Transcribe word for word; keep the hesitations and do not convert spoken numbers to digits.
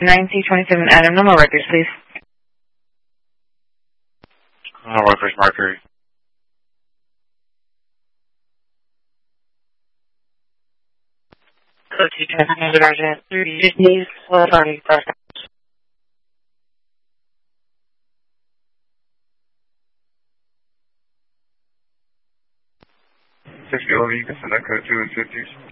nine C twenty-seven Adam, no more records, please. No records, Mercury. Code two twenty-seven, Roger. three fifty, slow party, first. sixty over, you can select code two and fifties.